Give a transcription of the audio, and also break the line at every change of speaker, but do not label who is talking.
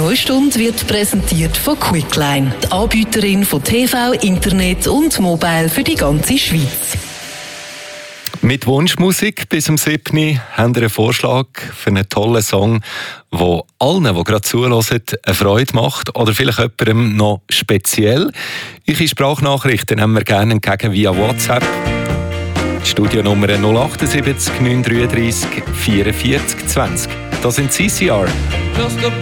neue Stunde wird präsentiert von Quickline, die Anbieterin von TV, Internet und Mobile für die ganze Schweiz.
Mit Wunschmusik bis zum 7. haben wir einen Vorschlag für einen tollen Song, der allen, die gerade zuhören, eine Freude macht oder vielleicht jemandem noch speziell. Eure Sprachnachrichten nehmen wir gerne entgegen via WhatsApp. Studionummer 078 933 44 20. Das sind CCR.